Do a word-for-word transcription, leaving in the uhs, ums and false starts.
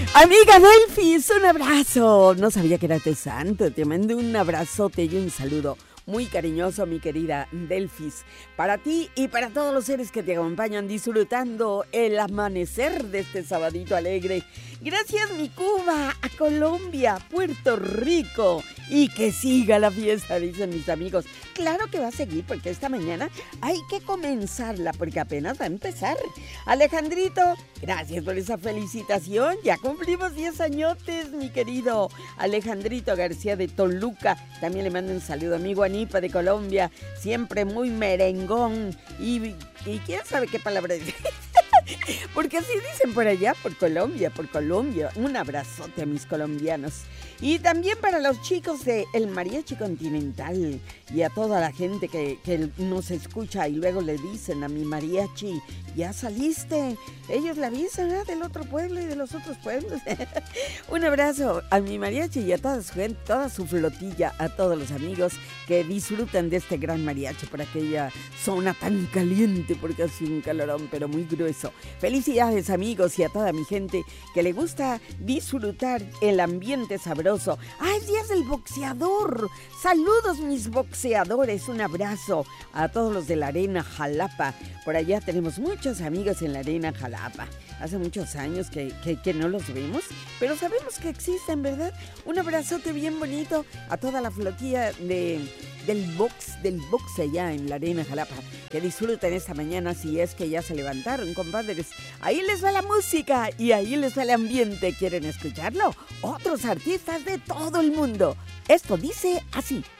Amiga Delfis, un abrazo. No sabía que era tu santo. Te mando un abrazote y un saludo muy cariñoso, mi querida Delfis, para ti y para todos los seres que te acompañan disfrutando el amanecer de este sabadito alegre. Gracias, mi Cuba, a Colombia, Puerto Rico, y que siga la fiesta, dicen mis amigos. Claro que va a seguir, porque esta mañana hay que comenzarla, porque apenas va a empezar. Alejandrito, gracias por esa felicitación. Ya cumplimos diez añotes, mi querido Alejandrito García de Toluca. También le mando un saludo a mi Guanipa de Colombia, siempre muy merengón. Y, y quién sabe qué palabra dice. Porque así dicen por allá, por Colombia, por Colombia. Un abrazote a mis colombianos. Y también para los chicos de El Mariachi Continental y a toda la gente que, que nos escucha y luego le dicen a mi mariachi, ya saliste. Ellos le avisan, ¿eh? Del otro pueblo y de los otros pueblos. Un abrazo a mi mariachi y a toda su gente, toda su flotilla, a todos los amigos que disfrutan de este gran mariachi por aquella zona tan caliente, porque hace un calorón pero muy grueso. Felicidades, amigos, y a toda mi gente que le gusta disfrutar el ambiente sabroso. ¡Ah, es día del boxeador! Saludos, mis boxeadores. Un abrazo a todos los de la Arena Jalapa. Por allá tenemos muchos amigos en la Arena Jalapa. Hace muchos años que, que, que no los vemos, pero sabemos que existen, ¿verdad? Un abrazote bien bonito a toda la flotilla de, del box, del box allá en la Arena Jalapa. Que disfruten esta mañana, si es que ya se levantaron, compadres. Ahí les va la música y ahí les va el ambiente. ¿Quieren escucharlo? Otros artistas de todo el mundo. Esto dice así.